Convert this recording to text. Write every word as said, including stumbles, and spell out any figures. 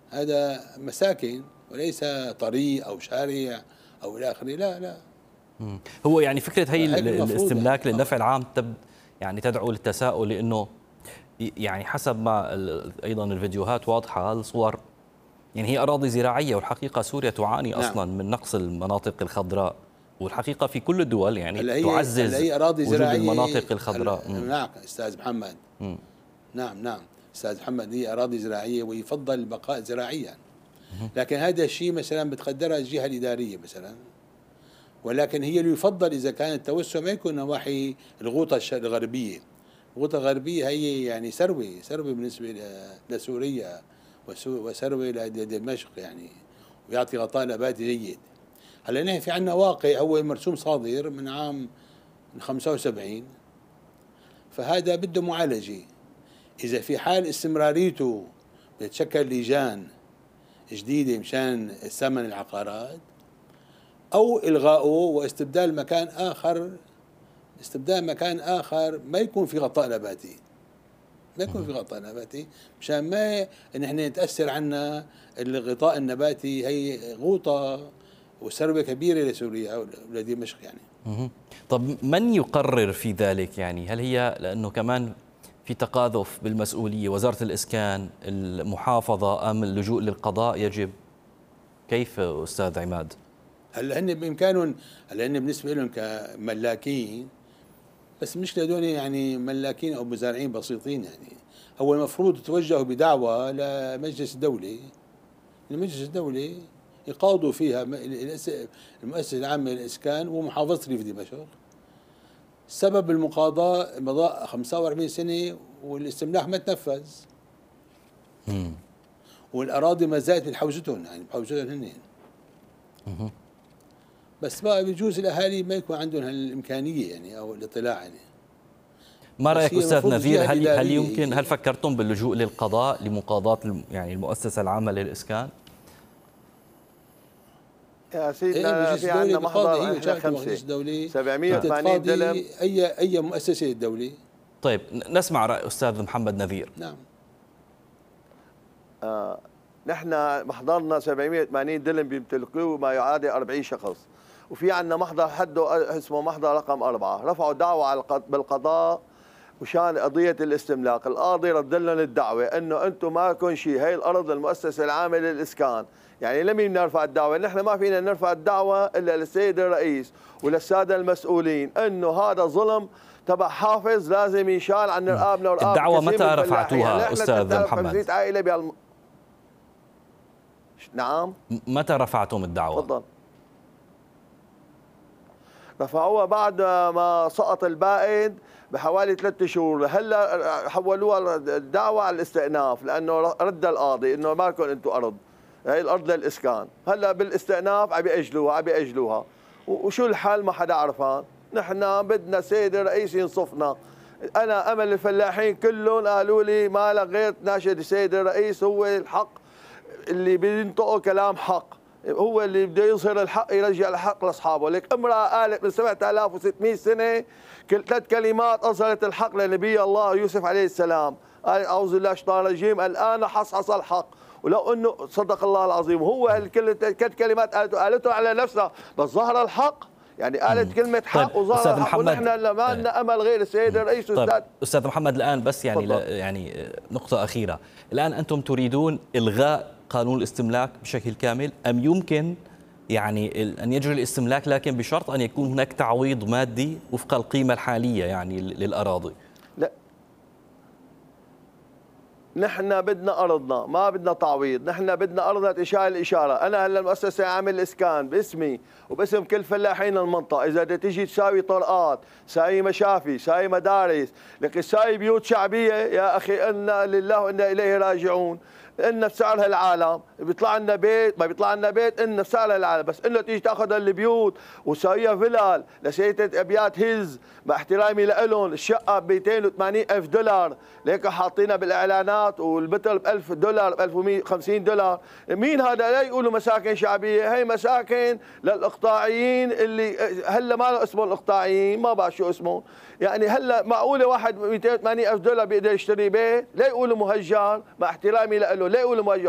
هذا مساكن وليس طريق أو شارع أو إلى آخره. لا لا مم. هو يعني فكرة هي الاستملاك يعني للنفع العام تب يعني تدعو للتساؤل، لأنه يعني حسب ما أيضا الفيديوهات واضحة، الصور يعني هي أراضي زراعية، والحقيقة سوريا تعاني نعم. أصلا من نقص المناطق الخضراء، والحقيقة في كل الدول يعني هلا هي تعزز هلا هي أراضي وجود زراعية المناطق الخضراء. نعم أستاذ محمد. مم. نعم نعم أستاذ محمد، هي أراضي زراعية ويفضل البقاء زراعيا، لكن هذا الشيء مثلا بتقدرها الجهة الإدارية مثلا، ولكن هي اللي يفضل إذا كان التوسع ما يكون نواحي الغوطة الغربية. الغوطة الغربية هي يعني ثروة ثروة بالنسبة لسوريا وثروة لدمشق يعني، ويعطي غطاء نباتي جيد. هلا نحن في عندنا واقع هو مرسوم صادر من عام خمسة وسبعين، فهذا بده معالجة. إذا في حال استمراريته بتشكل لجان جديدة مشان ثمن العقارات، أو إلغائه واستبدال مكان آخر، استبدال مكان آخر ما يكون في غطاء نباتي، ما يكون في غطاء نباتي مشان ما نحن نتأثر عنا الغطاء النباتي. هي غوطة وثروة كبيرة لسوريا ولدمشق يعني. طب من يقرر في ذلك يعني؟ هل هي لأنه كمان في تقاذف بالمسؤولية، وزارة الإسكان، المحافظة، أم اللجوء للقضاء يجب؟ كيف أستاذ عماد؟ هلا هن بإمكانهم، هلا هن بالنسبة لهم كملاكين، بس المشكلة هذول يعني ملاكين أو مزارعين بسيطين يعني. هو المفروض يتوجهوا بدعوة لمجلس الدولة، لمجلس الدولة يقاضوا فيها المؤسسة العامة للإسكان ومحافظة ريف دمشق. سبب المقاضاة مضى خمسة وأربعين سنة والاستملاك ما تنفذ، والأراضي ما زالت بحوزتهم يعني بحوزتهم هن. بس بقى بيجوز الأهالي ما يكون عندهم هالإمكانية يعني أو الاطلاع يعني. ما رأيك أستاذ نذير؟ هل هل يمكن هل فكرتم باللجوء للقضاء لمقاضاة يعني المؤسسة العامة للإسكان؟ يا سيدنا في عندنا محضر احنا خمسة سبعمئة وثمانين دلم. أي أي مؤسسة للدولة. طيب نسمع رأي أستاذ محمد نذير. نعم. آه نحن محضرنا سبعمئة وثمانين دلم بيمتلكوه ما يعادل أربعين شخص، وفي عندنا محضر حده اسمه محضر رقم أربعة، رفعوا دعوة على بالقضاء وشان قضية الاستملاك. القاضي رد لهم الدعوة انه انتم ما لكم شيء، هي الارض للمؤسسة العامة للإسكان. يعني لمين نرفع الدعوة؟ نحن ما فينا نرفع الدعوة الا للسيد الرئيس وللسادة المسؤولين، انه هذا ظلم تبع حافظ لازم ينشال عن رقابنا ورقاب. الدعوة متى رفعتوها يعني استاذ محمد؟ عائلة بهالم... نعم. متى رفعتم الدعوة؟ تفضل. رفعوها بعد ما سقط البائد بحوالي ثلاثة شهور. هلا حولوها الدعوة على الاستئناف لانه رد القاضي انه ما لكم انتم ارض، هي الارض للاسكان. هلا بالاستئناف عم ياجلوها عم ياجلوها وشو الحل ما حدا عرفان. نحن بدنا السيد الرئيس ينصفنا. انا امل الفلاحين كلهم قالوا لي ما لغيت ناشد السيد الرئيس، هو الحق اللي بينطقوا كلام حق، هو اللي بده يظهر الحق يرجع الحق لاصحابه. لك امراه قالت من سبعة آلاف وستمئة سنه كل ثلاث كلمات اظهرت الحق لنبي الله يوسف عليه السلام، قال اعوذ بالله من الشيطان الرجيم الان حصحص الحق. ولو انه صدق الله العظيم، هو هالثلاث كلمات قالته قالته على نفسها بس ظهر الحق. يعني قالت كلمه حق طيب وظهر الحق، ونحن ما لنا امل غير السيد الرئيس. طيب استاذ استاذ محمد الان بس يعني يعني نقطه اخيره، الان انتم تريدون الغاء قانون الاستملاك بشكل كامل، ام يمكن يعني ان يجري الاستملاك لكن بشرط ان يكون هناك تعويض مادي وفق القيمه الحاليه يعني للاراضي؟ لا، نحن بدنا ارضنا، ما بدنا تعويض. نحن بدنا ارضنا تشاء الاشاره. انا هلا المؤسسه عامل الاسكان باسمي وباسم كل فلاحين المنطقه، اذا بدها تيجي تساوي طرقات، ساوي مشافي، ساوي مدارس، لكن ساوي بيوت شعبيه يا اخي انا لله وانا اليه راجعون. إن بسعر هالعالم بيطلع لنا بيت، ما بيطلع لنا بيت إن بسعر هالعالم، بس إنه تيجي تاخذ البيوت وتسويها فلل لسيدة أبيات هز، مع احترامي لهم الشقة ب مئتين وثمانين ألف دولار، ليك حاطينها بالإعلانات والمتر ب ألف دولار ب ألف ومئة وخمسين دولار. مين هذا؟ لا يقولوا مساكن شعبية، هي مساكن للإقطاعيين اللي هلا ما له اسمهم الإقطاعيين، ما بعرف شو اسمهم. يعني هلا معقولة واحد مئتين وثمانين ألف دولار بيقدر يشتري بيت؟ لا يقولوا مهجر، مع احترامي له لا يقولوا مهجر.